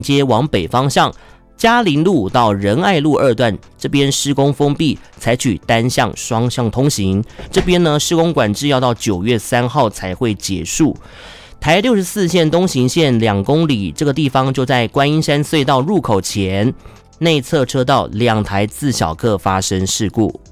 接往北方向，嘉陵路到仁爱路2段这边施工封闭，采取单向双向通行。这边呢施工管制要到9月3号才会结束。台64线东行线2公里，这个地方就在观音山隧道入口前，内侧车道2台自小客发生事故。